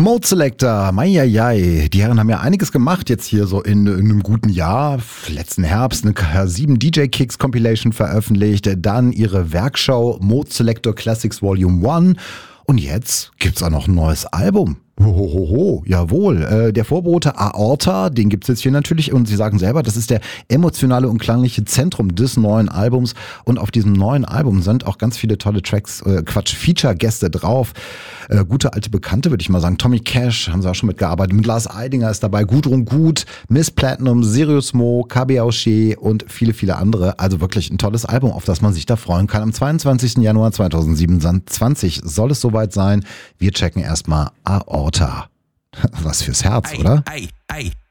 Mode Selector, meieiei. Die Herren haben ja einiges gemacht jetzt hier so in einem guten Jahr. Letzten Herbst eine K7 DJ Kicks Compilation veröffentlicht, dann ihre Werkschau Mode Selector Classics Volume 1 und jetzt gibt's auch noch ein neues Album. Hohoho, jawohl. Der Vorbote Aorta, den gibt's jetzt hier natürlich und sie sagen selber, das ist der emotionale und klangliche Zentrum des neuen Albums und auf diesem neuen Album sind auch ganz viele tolle Tracks, Feature-Gäste drauf. Gute alte Bekannte, würde ich mal sagen. Tommy Cash, haben sie auch schon mitgearbeitet. Mit Lars Eidinger ist dabei, Gudrun Gut, Miss Platinum, Sirius Mo, KB Auché und viele, viele andere. Also wirklich ein tolles Album, auf das man sich da freuen kann. Am 22. Januar 2027 soll es soweit sein. Wir checken erstmal Aorta. Was fürs Herz, oder? Ei, ei,